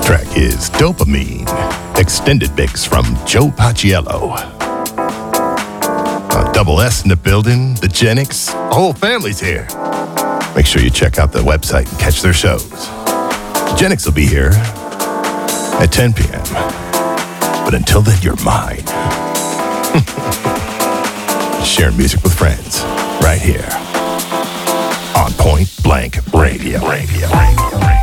track is Dopamine, extended mix from Joe Paciello. Double S in the building, the Genix, the whole family's here. Make sure you check out the website and catch their shows. Genix will be here at 10 p.m. But until then, you're mine. Share music with friends right here on Point Blank Radio.